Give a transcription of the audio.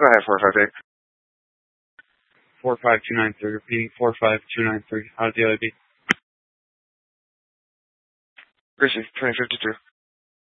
Go ahead, 458. 45293. Repeating 45293. How's the other beat? Gracie, 2052.